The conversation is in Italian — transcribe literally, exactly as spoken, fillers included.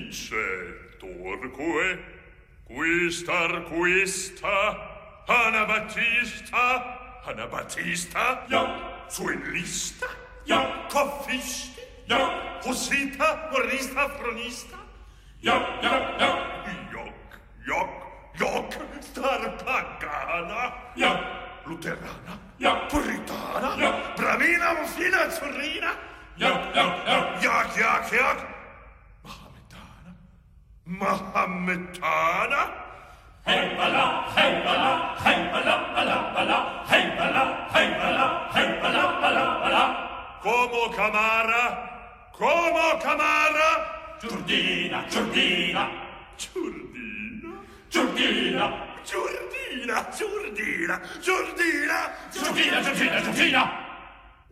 Vincettorque, quistar quista, Anabattista, Anabattista, ja, Suellista, ja, Coffisti, ja, Husita, Morista, Fronista, ja, ja, ja, Joc, Joc, Joc, star pagana, ja, luterana, ja, puritana, ja, bramina, muffina, azzurrina, ja, ja, ja, Yak, yak, yak, Mahometana, hey bala, hey bala, hey bala, bala, bala, hey bala, hey bala, hey bala, bala, bala. Como Camara, como Camara, Giurdina, Giurdina, Giurdina, Giurdina, Giurdina, Giurdina, Giurdina, Giurdina, Giurdina, Giurdina.